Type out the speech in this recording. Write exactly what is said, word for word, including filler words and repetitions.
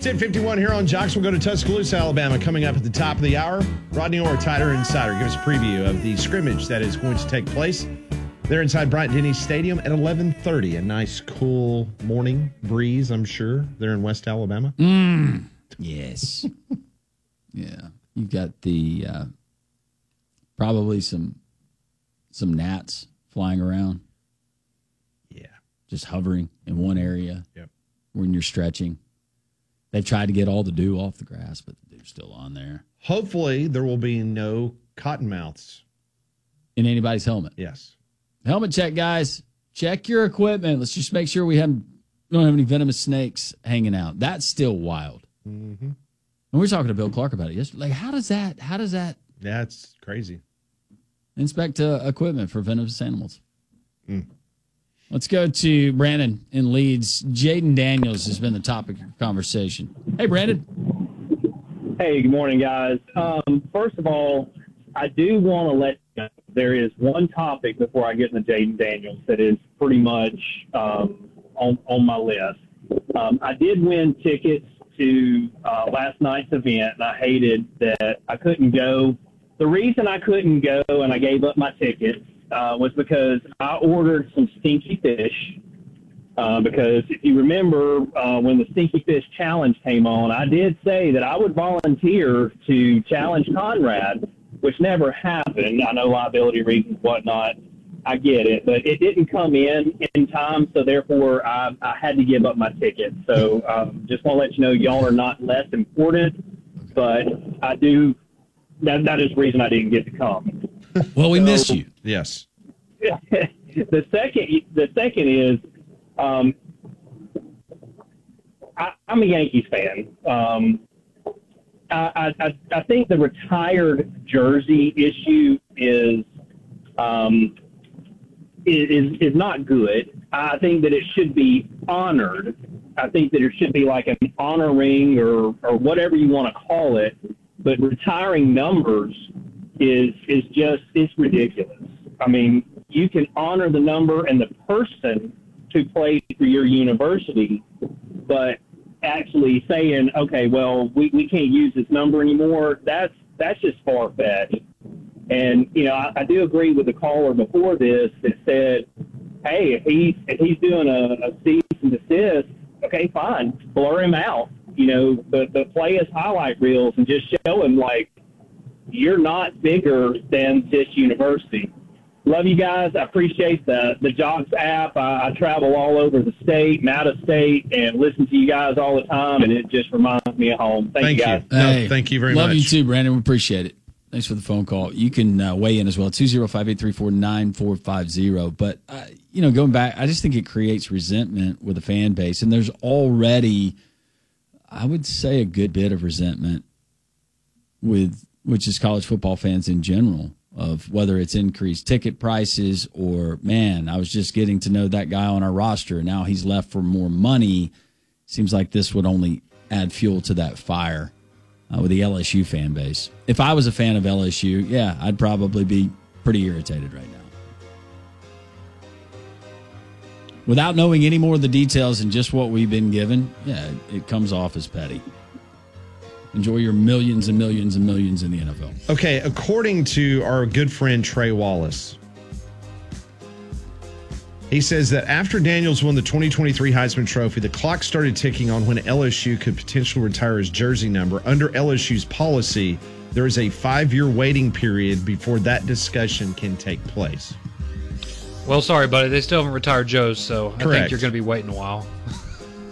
ten fifty-one here on Jocks. We'll go to Tuscaloosa, Alabama, coming up at the top of the hour. Rodney Orr, Tider Insider, gives a preview of the scrimmage that is going to take place there inside Bryant-Denny Stadium at eleven thirty. A nice, cool morning breeze, I'm sure, there in West Alabama. Mm, yes. Yeah. You've got the uh, probably some some gnats flying around. Yeah. Just hovering in one area. Yep. When you're stretching. They've tried to get all the dew off the grass, but the dew's still on there. Hopefully there will be no cottonmouths in anybody's helmet. Yes. Helmet check, guys. Check your equipment. Let's just make sure we haven't we don't have any venomous snakes hanging out. That's still wild. Mm-hmm. And we were talking to Bill Clark about it yesterday. Like, how does that? How does that? That's crazy. Inspect uh, equipment for venomous animals. Mm. Let's go to Brandon in Leeds. Jaden Daniels has been the topic of conversation. Hey, Brandon. Hey, good morning, guys. Um, first of all, I do want to let you know there is one topic before I get into Jaden Daniels that is pretty much um, on, on my list. Um, I did win tickets to uh, last night's event, and I hated that I couldn't go. The reason I couldn't go and I gave up my tickets uh, was because I ordered some stinky fish. Uh, because if you remember uh, when the Stinky Fish Challenge came on, I did say that I would volunteer to challenge Conrad, which never happened. I know liability reasons, whatnot. I get it, but it didn't come in in time, so therefore I, I had to give up my ticket. So um, just want to let you know y'all are not less important, but I do. That that is the reason I didn't get to come. Well, we so, missed you. Yes. the second the second is. Um, I, I'm a Yankees fan. Um, I, I, I think the retired jersey issue is, um, is is not good. I think that it should be honored. I think that it should be like an honor ring or, or whatever you want to call it. But retiring numbers is is just it's ridiculous. I mean, you can honor the number and the person to play for your university, but actually saying, okay, well, we, we can't use this number anymore, that's that's just far-fetched. And, you know, I, I do agree with the caller before this that said, hey, if he's, if he's doing a, a cease and desist, okay, fine, blur him out, you know, but, but play his highlight reels and just show him, like, you're not bigger than this university. Love you guys. I appreciate the, the Jocks app. I, I travel all over the state and out of state and listen to you guys all the time, and it just reminds me of home. Thank, thank you, guys. You. Hey, no, thank you very love much. Love you too, Brandon. We appreciate it. Thanks for the phone call. You can uh, weigh in as well, two oh five, eight three four, nine four five zero. But, uh, you know, going back, I just think it creates resentment with the fan base, and there's already, I would say, a good bit of resentment with, which is college football fans in general, of whether it's increased ticket prices or, man, I was just getting to know that guy on our roster, and now he's left for more money. Seems like this would only add fuel to that fire uh, with the L S U fan base. If I was a fan of L S U, yeah, I'd probably be pretty irritated right now. Without knowing any more of the details and just what we've been given, yeah, it, it comes off as petty. Enjoy your millions and millions and millions in the N F L. Okay, according to our good friend Trey Wallace, he says that after Daniels won the twenty twenty-three Heisman Trophy, the clock started ticking on when L S U could potentially retire his jersey number. Under L S U's policy, there is a five-year waiting period before that discussion can take place. Well, sorry, buddy. They still haven't retired Joe's, so I Correct. think you're going to be waiting a while.